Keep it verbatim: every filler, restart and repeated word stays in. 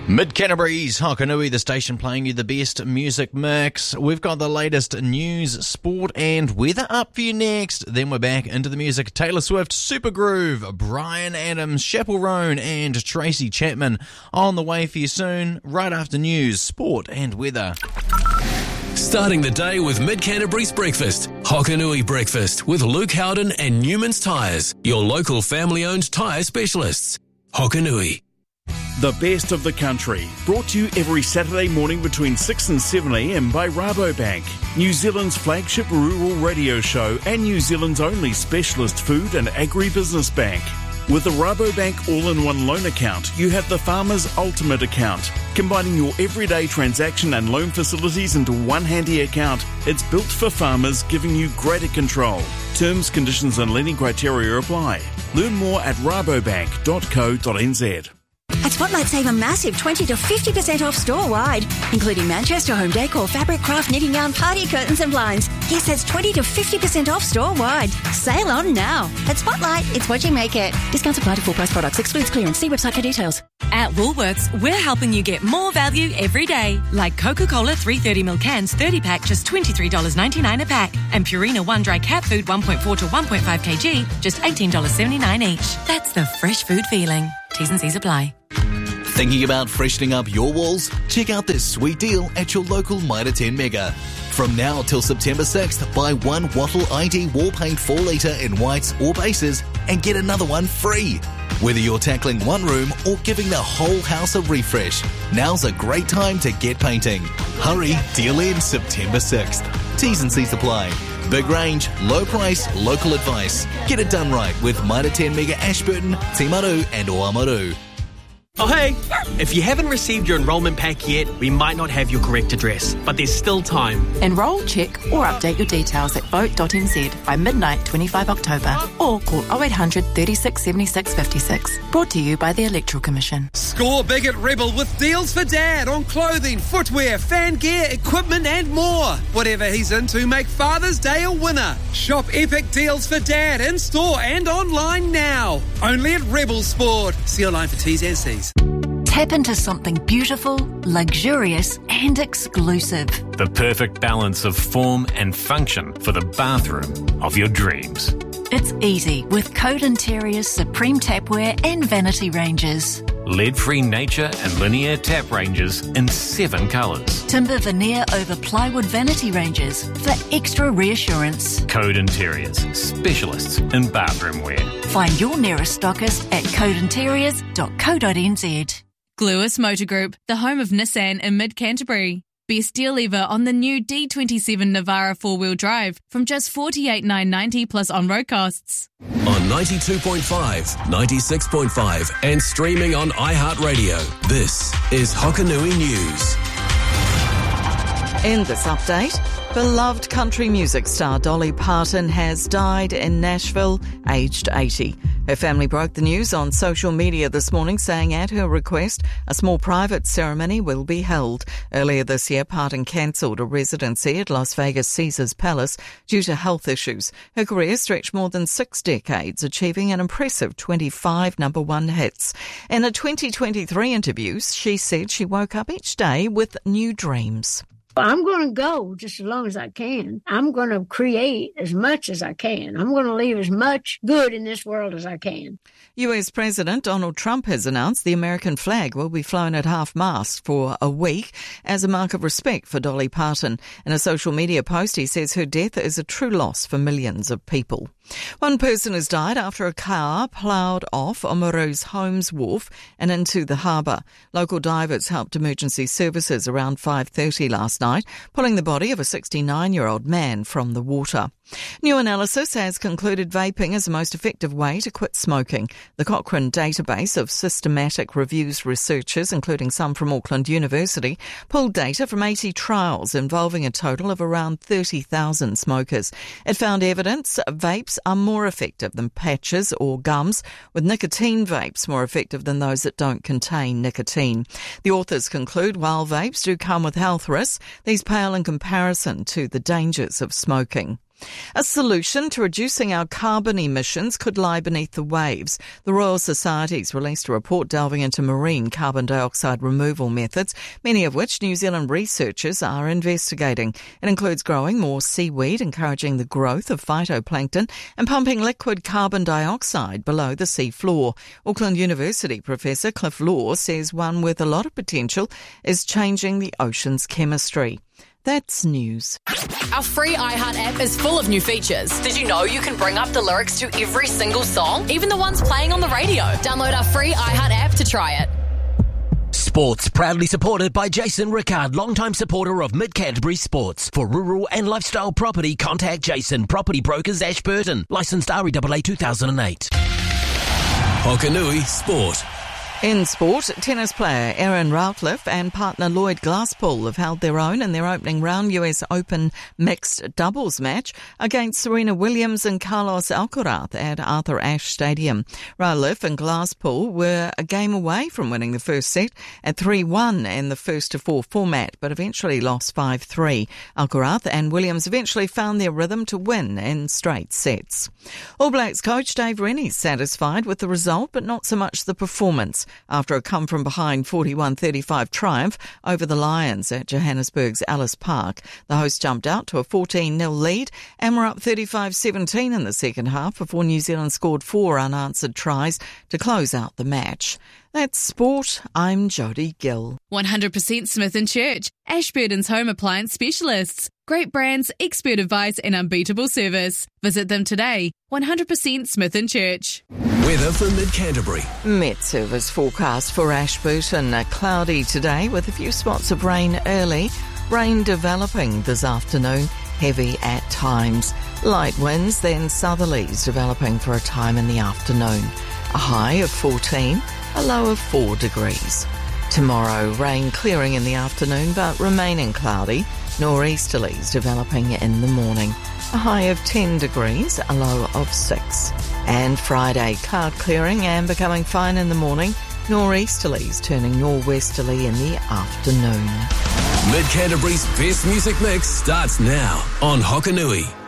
Mid-Canterbury's Hokanui, the station playing you the best music mix. We've got the latest news, sport and weather up for you next. Then we're back into the music. Taylor Swift, Super Groove, Bryan Adams, Chappell Roan and Tracy Chapman on the way for you soon, right after news, sport and weather. Starting the day with Mid-Canterbury's breakfast. Hokanui Breakfast with Luke Howden and Newman's Tyres, your local family-owned tyre specialists. Hokanui. The best of the country, brought to you every Saturday morning between six and seven a.m. by Rabobank, New Zealand's flagship rural radio show and New Zealand's only specialist food and agribusiness bank. With the Rabobank all-in-one loan account, you have the farmer's ultimate account. Combining your everyday transaction and loan facilities into one handy account, it's built for farmers, giving you greater control. Terms, conditions and lending criteria apply. Learn more at rabobank dot co dot n z. At Spotlight, save a massive twenty to fifty percent off store-wide, including Manchester home decor, fabric, craft, knitting yarn, party curtains and blinds. Yes, that's twenty to fifty percent off store-wide. Sale on now. At Spotlight, it's what you make it. Discounts apply to full-price products. Excludes clearance. See website for details. At Woolworths, we're helping you get more value every day. Like Coca-Cola three thirty mil cans, thirty pack, just twenty-three dollars ninety-nine a pack. And Purina one dry cat food one point four to one point five kilograms, just eighteen dollars seventy-nine each. That's the fresh food feeling. T's and C's apply. Thinking about freshening up your walls? Check out this sweet deal at your local Mitre ten Mega. From now till September sixth, buy one Wattle I D wall paint four litre in whites or bases and get another one free. Whether you're tackling one room or giving the whole house a refresh, now's a great time to get painting. Hurry, deal ends September sixth. T's and C's apply. Big range, low price, local advice. Get it done right with Mitre ten Mega Ashburton, Timaru and Oamaru. Oh hey, if you haven't received your enrolment pack yet, we might not have your correct address, but there's still time. Enrol, check or update your details at vote dot n z by midnight twenty-fifth of October or call oh eight hundred, thirty-six, seventy-six, fifty-six. Brought to you by the Electoral Commission. Score big at Rebel with deals for Dad on clothing, footwear, fan gear, equipment and more. Whatever he's into, make Father's Day a winner. Shop epic deals for Dad in store and online now. Only at Rebel Sport. See your line for T's and C's. Tap into something beautiful, luxurious and exclusive. The perfect balance of form and function for the bathroom of your dreams. It's easy with Code Interior's Supreme Tapware and Vanity ranges. Lead-free nature and linear tap ranges in seven colours. Timber veneer over plywood vanity ranges for extra reassurance. Code Interiors, specialists in bathroom wear. Find your nearest stockist at code interiors dot co dot n z. Gluis Motor Group, the home of Nissan in Mid-Canterbury. Best deal ever on the new D twenty-seven Navara four-wheel drive from just forty-eight thousand nine hundred ninety plus on-road costs. On ninety-two point five, ninety-six point five and streaming on iHeartRadio, this is Hokanui News. In this update, beloved country music star Dolly Parton has died in Nashville, aged eighty. Her family broke the news on social media this morning, saying at her request, a small private ceremony will be held. Earlier this year, Parton cancelled a residency at Las Vegas Caesars Palace due to health issues. Her career stretched more than six decades, achieving an impressive twenty-five number one hits. In a twenty twenty-three interview, she said she woke up each day with new dreams. I'm going to go just as long as I can. I'm going to create as much as I can. I'm going to leave as much good in this world as I can. U S President Donald Trump has announced the American flag will be flown at half-mast for a week as a mark of respect for Dolly Parton. In a social media post, he says her death is a true loss for millions of people. One person has died after a car ploughed off Oamaru's Holmes Wharf and into the harbour. Local divers helped emergency services around five thirty last night, pulling the body of a sixty-nine-year-old man from the water. New analysis has concluded vaping is the most effective way to quit smoking. The Cochrane database of systematic reviews researchers, including some from Auckland University, pulled data from eighty trials involving a total of around thirty thousand smokers. It found evidence vapes are more effective than patches or gums, with nicotine vapes more effective than those that don't contain nicotine. The authors conclude while vapes do come with health risks, these pale in comparison to the dangers of smoking. A solution to reducing our carbon emissions could lie beneath the waves. The Royal Society's released a report delving into marine carbon dioxide removal methods, many of which New Zealand researchers are investigating. It includes growing more seaweed, encouraging the growth of phytoplankton, and pumping liquid carbon dioxide below the sea floor. Auckland University Professor Cliff Law says one with a lot of potential is changing the ocean's chemistry. That's news. Our free iHeart app is full of new features. Did you know you can bring up the lyrics to every single song, even the ones playing on the radio? Download our free iHeart app to try it. Sports proudly supported by Jason Rickard, longtime supporter of Mid-Canterbury Sports. For rural and lifestyle property, contact Jason, Property Brokers Ashburton. Licensed R E A A two thousand eight. Hokanui Sport. In sport, tennis player Aaron Routliffe and partner Lloyd Glasspool have held their own in their opening round U S Open mixed doubles match against Serena Williams and Carlos Alcaraz at Arthur Ashe Stadium. Routliffe and Glasspool were a game away from winning the first set at three one in the first to four format, but eventually lost five three. Alcaraz and Williams eventually found their rhythm to win in straight sets. All Blacks coach Dave Rennie's satisfied with the result, but not so much the performance. After a come-from-behind forty-one thirty-five triumph over the Lions at Johannesburg's Ellis Park, the hosts jumped out to a fourteen nil lead and were up thirty-five seventeen in the second half before New Zealand scored four unanswered tries to close out the match. That's sport. I'm Jodie Gill. one hundred percent Smith and Church, Ashburton's home appliance specialists. Great brands, expert advice and unbeatable service. Visit them today. one hundred percent Smith and Church. Weather for Mid-Canterbury. Met Service forecast for Ashburton. Uh, cloudy today with a few spots of rain early. Rain developing this afternoon. Heavy at times. Light winds, then southerlies developing for a time in the afternoon. A high of fourteen, a low of four degrees. Tomorrow, rain clearing in the afternoon but remaining cloudy. Nor'easterlies developing in the morning. A high of ten degrees, a low of six. And Friday, cloud clearing and becoming fine in the morning. Nor'easterlies turning nor'westerly in the afternoon. Mid-Canterbury's best music mix starts now on Hokanui.